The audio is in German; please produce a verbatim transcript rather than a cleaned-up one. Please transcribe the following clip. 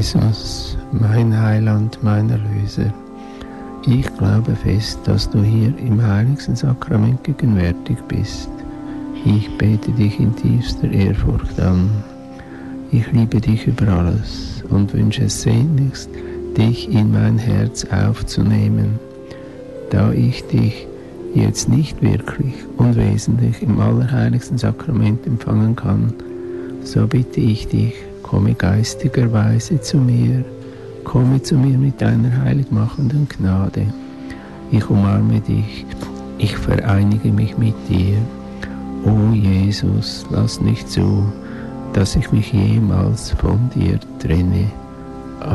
Jesus, mein Heiland, mein Erlöser, ich glaube fest, dass du hier im heiligsten Sakrament gegenwärtig bist. Ich bete dich in tiefster Ehrfurcht an. Ich liebe dich über alles und wünsche sehnlichst, dich in mein Herz aufzunehmen. Da ich dich jetzt nicht wirklich und wesentlich im allerheiligsten Sakrament empfangen kann, so bitte ich dich, komme geistigerweise zu mir, komme zu mir mit deiner heiligmachenden Gnade. Ich umarme dich, ich vereinige mich mit dir. O Jesus, lass nicht zu, dass ich mich jemals von dir trenne.